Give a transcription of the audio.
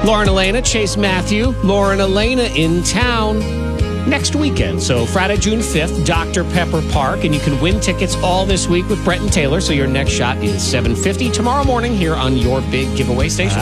Lauren Elena, Chase Matthew, Lauren Elena in town next weekend. So Friday, June 5th, Dr. Pepper Park, and you can win tickets all this week with Brett and Taylor. So your next shot is $750 tomorrow morning here on your big giveaway station.